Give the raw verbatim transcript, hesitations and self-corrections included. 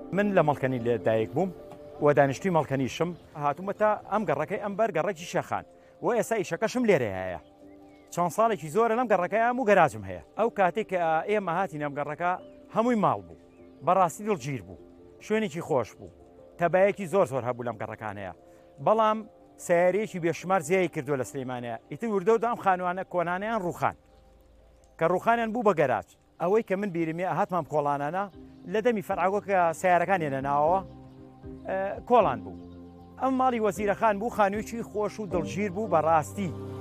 من لە مەڵکەنی لە دایک بووم و دانیشتوی مەڵکەنیشم هاتوومە تا ئەم گەڕەکەی ئەمبەر گەڕێکی شەخان و ئێستا ئیشەکەشم لێرە هەیە چەند ساڵێکی زۆرە لەم گەڕەکەیام و گەراجم هەیە ئەو کاتێک کە ئێمە هاتین ئەم گەڕەکە هەمووی ماڵ بوو بەڕاستی دڵگیر بوو شوێنێکی خۆش بوو تەبایەکی زۆر زۆر هەبوو لەم گەڕەکانەیە بەڵام سیارەیەکی بێشمار زیایی کردووە لە سلەیمانەیە ئیتر وردەودا ئەم خانوانە کۆنانیان ڕوخان کە ڕوخانیان بوو بە گەراج ئەوەی کە من بیرمێ هاتمان کۆڵانانە لە دەمی فەرعاگۆ کە سیارەکان هێنە ناوەوە کۆڵان بوو ئەم ماڵی وەزیرەخان بوو خانوویی خۆش و دڵگیر بوو بەڕاستی